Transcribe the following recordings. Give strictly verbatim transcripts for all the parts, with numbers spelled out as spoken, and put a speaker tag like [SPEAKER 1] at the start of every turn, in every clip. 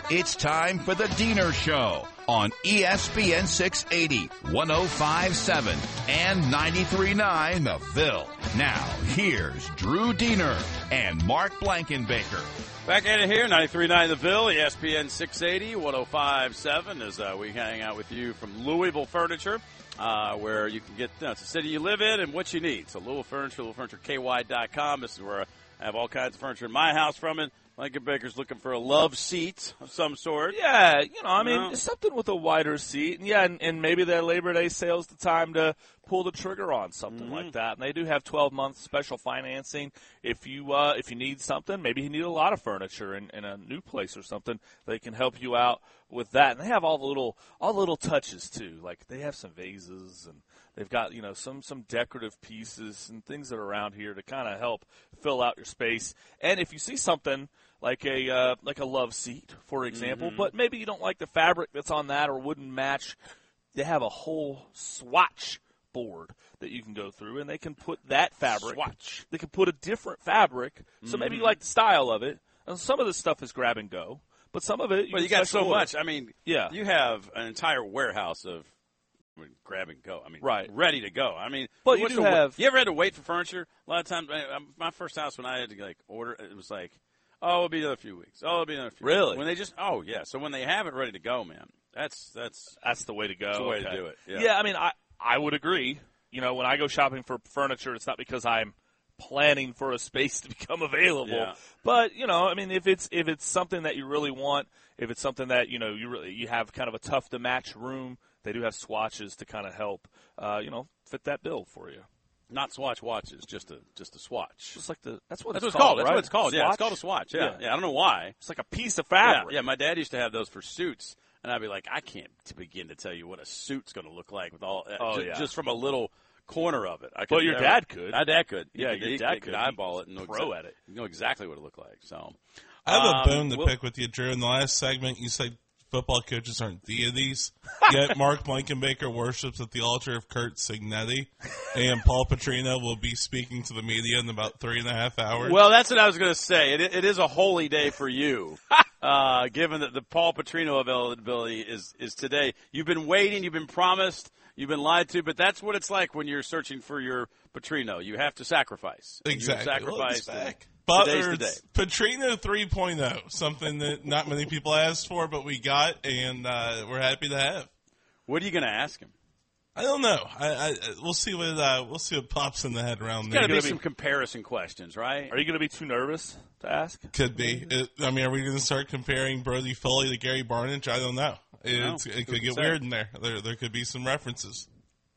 [SPEAKER 1] It's time for the Diener Show on E S P N six eighty, one oh five point seven, and ninety-three point nine The Ville. Now, here's Drew Diener and Mark Blankenbaker.
[SPEAKER 2] Back at it here, ninety-three point nine The Ville, E S P N six eighty, one oh five point seven, as uh, we hang out with you from Louisville Furniture, uh, where you can get, you know, it's a city you live in and what you need. So Louisville Furniture, Louisville Furniture K Y dot com. This is where I have all kinds of furniture in my house from it. Blankenbaker's looking for a love seat of some sort.
[SPEAKER 3] Yeah, you know, I mean,
[SPEAKER 2] No.
[SPEAKER 3] something with a wider seat. And, yeah, and, and maybe that Labor Day sale's the time to pull the trigger on something mm-hmm. like that. And they do have twelve-month special financing. If you uh, if you need something, maybe you need a lot of furniture in, in a new place or something, they can help you out with that. And they have all the little all the little touches, too. Like, they have some vases, and they've got, you know, some, some decorative pieces and things that are around here to kind of help fill out your space. And if you see something like a uh, like a love seat, for example,
[SPEAKER 2] mm-hmm.
[SPEAKER 3] but maybe you don't like the fabric that's on that or wouldn't match, they have a whole swatch board that you can go through, and they can put that fabric.
[SPEAKER 2] Swatch.
[SPEAKER 3] They can put a different fabric, so
[SPEAKER 2] mm-hmm.
[SPEAKER 3] maybe you like the style of it. And some of this stuff is grab and go, but some of it you
[SPEAKER 2] But you
[SPEAKER 3] can
[SPEAKER 2] got so
[SPEAKER 3] special order.
[SPEAKER 2] much. I mean,
[SPEAKER 3] yeah.
[SPEAKER 2] you have an entire warehouse of I mean, grab and go. I mean,
[SPEAKER 3] right.
[SPEAKER 2] ready to go. I mean,
[SPEAKER 3] but you
[SPEAKER 2] what's
[SPEAKER 3] do
[SPEAKER 2] the,
[SPEAKER 3] have.
[SPEAKER 2] You ever had to wait for furniture? A lot of times, I, my first house when I had to like order, it was like, oh, it'll be another few weeks. Oh, it'll be another few
[SPEAKER 3] really?
[SPEAKER 2] weeks. When they just, oh, yeah. So when they have it ready to go, man, that's that's
[SPEAKER 3] that's the way to go.
[SPEAKER 2] That's the way
[SPEAKER 3] okay.
[SPEAKER 2] to do it. Yeah.
[SPEAKER 3] yeah, I mean, I, I would agree. You know, when I go shopping for furniture, it's not because I'm planning for a space to become available.
[SPEAKER 2] Yeah.
[SPEAKER 3] But, you know, I mean, if it's if it's something that you really want, if it's something that, you know, you really you have kind of a tough to match room, they do have swatches to kind of help, uh, you know, fit that bill for you.
[SPEAKER 2] Not swatch watches, just a just a swatch.
[SPEAKER 3] Just like the that's what
[SPEAKER 2] that's
[SPEAKER 3] it's
[SPEAKER 2] what it's called.
[SPEAKER 3] right?
[SPEAKER 2] That's what it's called.
[SPEAKER 3] Swatch?
[SPEAKER 2] Yeah, it's called a swatch. Yeah.
[SPEAKER 3] Yeah.
[SPEAKER 2] yeah, I don't know why.
[SPEAKER 3] It's like a piece of fabric.
[SPEAKER 2] Yeah, yeah, my dad used to have those for suits, and I'd be like, I can't to begin to tell you what a suit's going to look like with all
[SPEAKER 3] oh,
[SPEAKER 2] just,
[SPEAKER 3] yeah.
[SPEAKER 2] just from a little corner of it. I could
[SPEAKER 3] Well, your
[SPEAKER 2] never,
[SPEAKER 3] dad could.
[SPEAKER 2] My dad could.
[SPEAKER 3] Yeah,
[SPEAKER 2] he,
[SPEAKER 3] your
[SPEAKER 2] he,
[SPEAKER 3] dad
[SPEAKER 2] he
[SPEAKER 3] could.
[SPEAKER 2] could eyeball it and know
[SPEAKER 3] pro
[SPEAKER 2] exa-
[SPEAKER 3] at it.
[SPEAKER 2] You know exactly what it looked like. So,
[SPEAKER 4] I have
[SPEAKER 2] um,
[SPEAKER 4] a bone to
[SPEAKER 2] we'll,
[SPEAKER 4] pick with you, Drew. In the last segment, you said football coaches aren't deities, yet Mark Blankenbaker worships at the altar of Kurt Signetti, and Paul Petrino will be speaking to the media in about three and a half hours.
[SPEAKER 2] Well, that's what I was going to say. It, it is a holy day for you, uh, given that the Paul Petrino availability is, is today. You've been waiting. You've been promised. You've been lied to, but that's what it's like when you're searching for your Petrino. You have to sacrifice.
[SPEAKER 4] Exactly.
[SPEAKER 2] You sacrifice.
[SPEAKER 4] Well, back.
[SPEAKER 2] Today's the day.
[SPEAKER 4] Petrino three point oh, something that not many people asked for, but we got, and uh, we're happy to have.
[SPEAKER 2] What are you going to ask him?
[SPEAKER 4] I don't know. I, I we'll see what uh, we'll see what pops in the head around there.
[SPEAKER 2] Got to be some comparison questions, right?
[SPEAKER 3] Are you going to be too nervous to ask?
[SPEAKER 4] Could be. It, I mean, are we going to start comparing Brody Foley to Gary Barnidge? I don't know. It's,
[SPEAKER 2] no,
[SPEAKER 4] it could get
[SPEAKER 2] say.
[SPEAKER 4] weird in there. There there could be some references.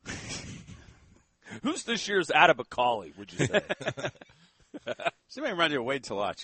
[SPEAKER 3] Who's this year's Atabakali, would you say?
[SPEAKER 2] Somebody remind you of Wade Talochka.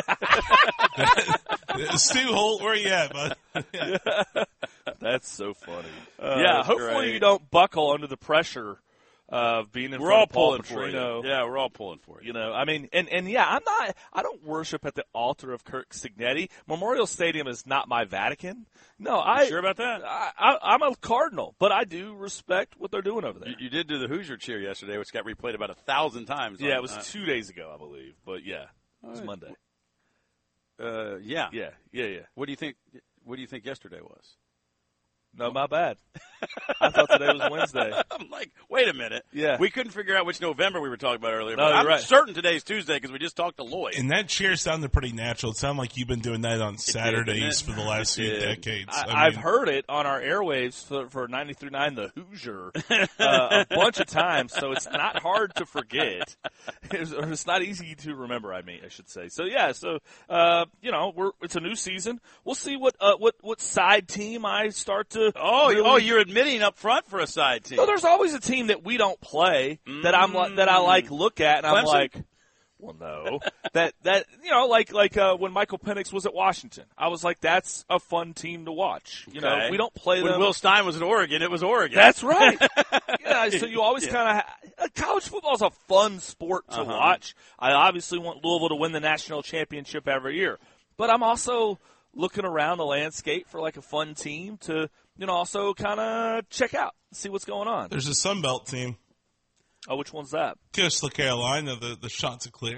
[SPEAKER 4] Stu Holt, where you at, bud? Yeah.
[SPEAKER 3] That's so funny.
[SPEAKER 2] Uh,
[SPEAKER 3] yeah,
[SPEAKER 2] that's
[SPEAKER 3] hopefully
[SPEAKER 2] great.
[SPEAKER 3] you don't buckle under the pressure of being in
[SPEAKER 2] We're
[SPEAKER 3] front
[SPEAKER 2] all
[SPEAKER 3] of Paul
[SPEAKER 2] pulling for
[SPEAKER 3] Petrino.
[SPEAKER 2] you. Yeah, we're all pulling for you.
[SPEAKER 3] You know, I mean, and, and yeah, I'm not, I don't worship at the altar of Kirk Signetti. Memorial Stadium is not my Vatican. No, I.
[SPEAKER 2] You sure about that?
[SPEAKER 3] I, I, I'm a Cardinal, but I do respect what they're doing over there.
[SPEAKER 2] You, you did do the Hoosier cheer yesterday, which got replayed about a thousand times.
[SPEAKER 3] Yeah,
[SPEAKER 2] on,
[SPEAKER 3] it was
[SPEAKER 2] uh,
[SPEAKER 3] two days ago, I believe, but yeah, it was
[SPEAKER 2] right.
[SPEAKER 3] Monday.
[SPEAKER 2] Uh, yeah.
[SPEAKER 3] Yeah, yeah, yeah.
[SPEAKER 2] What do you think? What do you think yesterday was?
[SPEAKER 3] No, my bad. I thought today was Wednesday.
[SPEAKER 2] I'm like, wait a minute.
[SPEAKER 3] Yeah.
[SPEAKER 2] We couldn't figure out which November we were talking about earlier.
[SPEAKER 3] No,
[SPEAKER 2] but
[SPEAKER 3] you're
[SPEAKER 2] I'm
[SPEAKER 3] right.
[SPEAKER 2] certain today's Tuesday because we just talked to Lloyd.
[SPEAKER 4] And that cheer sounded pretty natural. It sounded like you've been doing that on Saturdays
[SPEAKER 2] didn't it?
[SPEAKER 4] for the last
[SPEAKER 2] It
[SPEAKER 4] few
[SPEAKER 2] did.
[SPEAKER 4] decades. I,
[SPEAKER 3] I, I've
[SPEAKER 4] mean,
[SPEAKER 3] heard it on our airwaves for, for ninety-three point nine The Hoosier uh, a bunch of times, so it's not hard to forget. It's, or it's not easy to remember, I mean, I should say. So, yeah, so, uh, you know, we're it's a new season. We'll see what uh, what, what side team I start to
[SPEAKER 2] Oh,
[SPEAKER 3] really
[SPEAKER 2] oh, you're admitting up front for a side team.
[SPEAKER 3] So there's always a team that we don't play that I'm like that I like look at and I'm
[SPEAKER 2] Clemson?
[SPEAKER 3] like, well, no, that that you know like like uh, when Michael Penix was at Washington, I was like, that's a fun team to watch. You know,
[SPEAKER 2] Okay.
[SPEAKER 3] we don't play
[SPEAKER 2] When
[SPEAKER 3] them.
[SPEAKER 2] Will Stein was at Oregon, it was Oregon.
[SPEAKER 3] That's right. Yeah, so you always
[SPEAKER 2] Yeah.
[SPEAKER 3] kind of ha- college football is a fun sport to
[SPEAKER 2] Uh-huh.
[SPEAKER 3] watch. I obviously want Louisville to win the national championship every year, but I'm also looking around the landscape for like a fun team to you know also kind of check out, see what's going on.
[SPEAKER 4] there's a Sunbelt team.
[SPEAKER 3] Oh, which one's that?
[SPEAKER 4] Coastal Carolina, the, the Chanticleers.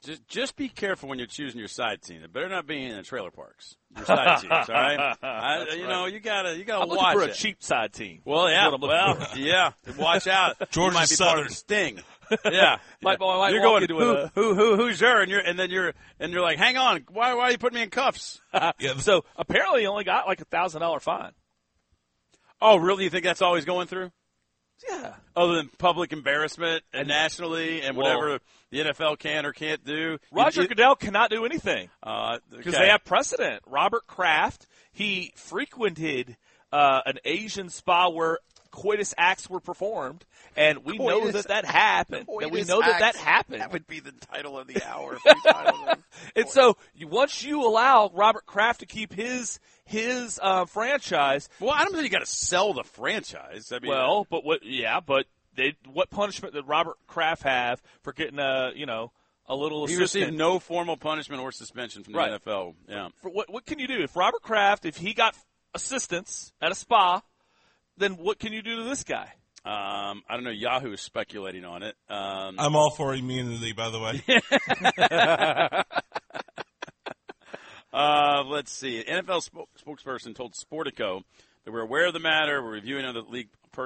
[SPEAKER 2] Just just be careful when you're choosing your side team. It better not be in the trailer parks. Your side teams, all right? I, you
[SPEAKER 3] right.
[SPEAKER 2] know, you gotta you gotta
[SPEAKER 3] I'm
[SPEAKER 2] watch
[SPEAKER 3] looking for a
[SPEAKER 2] it.
[SPEAKER 3] cheap side team.
[SPEAKER 2] Well, yeah,
[SPEAKER 3] That's what I'm looking
[SPEAKER 2] well, yeah. Watch out.
[SPEAKER 4] Georgia
[SPEAKER 2] you might be part
[SPEAKER 4] Southern.
[SPEAKER 2] of the sting. Yeah,
[SPEAKER 3] Might-
[SPEAKER 2] yeah.
[SPEAKER 3] I might
[SPEAKER 2] you're
[SPEAKER 3] walk
[SPEAKER 2] going
[SPEAKER 3] into
[SPEAKER 2] who,
[SPEAKER 3] a-
[SPEAKER 2] who who who's your and you're and then you're and you're like, hang on, why why are you putting me in cuffs?
[SPEAKER 4] Yeah,
[SPEAKER 3] So apparently, he only got like a thousand dollar fine.
[SPEAKER 2] Oh, really? You think that's always going through?
[SPEAKER 3] Yeah.
[SPEAKER 2] Other than public embarrassment and nationally and
[SPEAKER 3] Well-
[SPEAKER 2] whatever the N F L can or can't do.
[SPEAKER 3] Roger
[SPEAKER 2] You- you-
[SPEAKER 3] Goodell cannot do anything
[SPEAKER 2] uh,
[SPEAKER 3] because
[SPEAKER 2] okay.
[SPEAKER 3] they have precedent. Robert Kraft, he frequented uh, an Asian spa where coitus acts were performed, and we know
[SPEAKER 2] Coitus-
[SPEAKER 3] that that happened. And we
[SPEAKER 2] Coitus
[SPEAKER 3] know that that
[SPEAKER 2] acts.
[SPEAKER 3] happened.
[SPEAKER 2] That would be the title of the hour. Free title of-
[SPEAKER 3] And so you, once you allow Robert Kraft to keep his his uh, franchise,
[SPEAKER 2] well, I don't think you got to sell the franchise. I mean,
[SPEAKER 3] well, but what? Yeah, but they, what punishment did Robert Kraft have for getting a you know a little
[SPEAKER 2] he
[SPEAKER 3] assistant?
[SPEAKER 2] received no formal punishment or suspension from the
[SPEAKER 3] Right.
[SPEAKER 2] N F L. Yeah.
[SPEAKER 3] For what what can you do if Robert Kraft, if he got assistance at a spa, then what can you do to this guy?
[SPEAKER 2] Um, I don't know. Yahoo is speculating on it. Um,
[SPEAKER 4] I'm all for immunity, by the way.
[SPEAKER 2] uh, let's see. N F L sp- spokesperson told Sportico that we're aware of the matter. We're reviewing other league